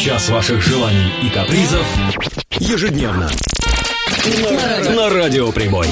Час ваших желаний и капризов ежедневно на Радио Прибой.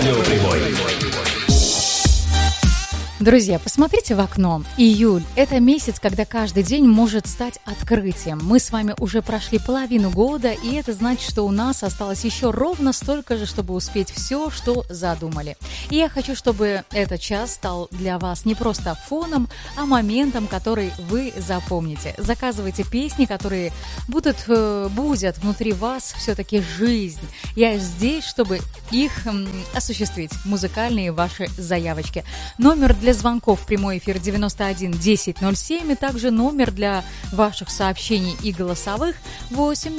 Друзья, посмотрите в окно. Июль – это месяц, когда каждый день может стать открытием. Мы с вами уже прошли половину года, и это значит, что у нас осталось еще ровно столько же, чтобы успеть все, что задумали. И я хочу, чтобы этот час стал для вас не просто фоном, а моментом, который вы запомните. Заказывайте песни, которые будут внутри вас все-таки жизнь. Я здесь, чтобы их осуществить. Музыкальные ваши заявочки. Номер для звонков в прямой эфир 91 10 07 и также номер для ваших сообщений и голосовых 8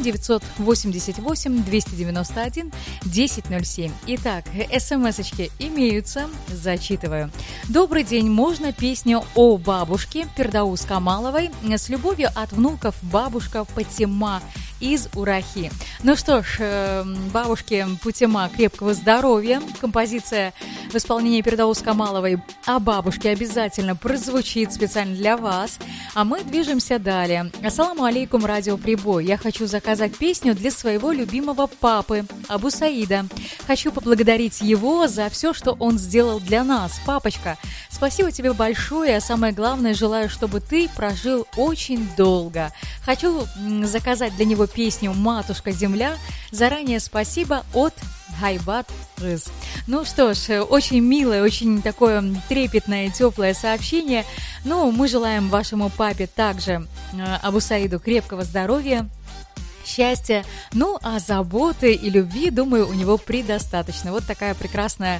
988 291 1007. Итак, смс-очки имеются, зачитываю. Добрый день, можно песню о бабушке Фирдаус Камаловой с любовью от внуков бабушка Патима из Урахи. Ну что ж, бабушке Патима крепкого здоровья. Композиция в исполнении Фирдаус Камаловой о бабушке обязательно прозвучит специально для вас. А мы движемся далее. Ассаламу алейкум, Радио Прибой. Я хочу заказать песню для своего любимого папы Абу Саида. Хочу поблагодарить его за все, что он сделал для нас. Папочка, спасибо тебе большое, а самое главное, желаю, чтобы ты прожил очень долго. Хочу заказать для него песню «Матушка-земля». Заранее спасибо от Хайбат Рыз. Ну что ж, очень милое, очень такое трепетное, теплое сообщение. Ну, мы желаем вашему папе также, Абу Саиду, крепкого здоровья, счастья, ну а заботы и любви, думаю, у него предостаточно. Вот такая прекрасная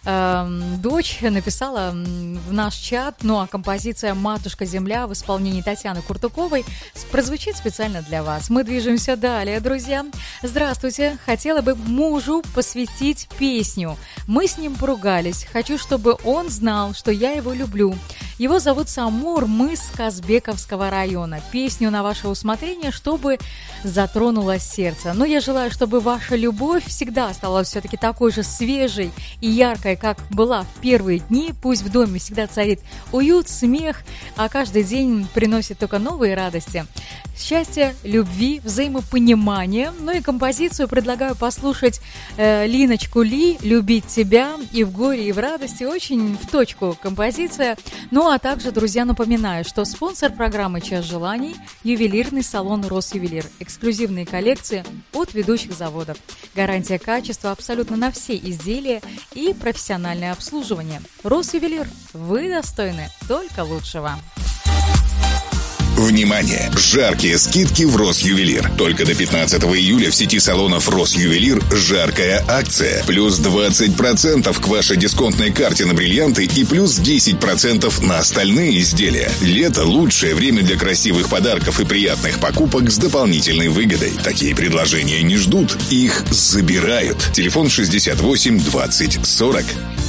дочь написала в наш чат. Ну а композиция «Матушка-земля» в исполнении Татьяны Куртуковой прозвучит специально для вас. Мы движемся далее, друзья. Здравствуйте, хотела бы мужу посвятить песню. Мы с ним поругались, хочу, чтобы он знал, что я его люблю. Его зовут Самур, мы с Казбековского района. Песню на ваше усмотрение, чтобы затронуло сердце. Но я желаю, чтобы ваша любовь всегда оставалась все-таки такой же свежей и яркой, как была в первые дни. Пусть в доме всегда царит уют, смех, а каждый день приносит только новые радости. Счастья, любви, взаимопонимания. Ну и композицию предлагаю послушать Линочку Ли «Любить тебя» и в горе, и в радости. Очень в точку композиция. Ну а также, друзья, напоминаю, что спонсор программы «Час желаний» – ювелирный салон «Росювелир». Эксклюзивные коллекции от ведущих заводов. Гарантия качества абсолютно на все изделия и профессиональное обслуживание. «Росювелир». Вы достойны только лучшего. Внимание! Жаркие скидки в Росювелир. Только до 15 июля в сети салонов Росювелир жаркая акция. Плюс 20% к вашей дисконтной карте на бриллианты и плюс 10% на остальные изделия. Лето – лучшее время для красивых подарков и приятных покупок с дополнительной выгодой. Такие предложения не ждут, их забирают. Телефон 68 20 40.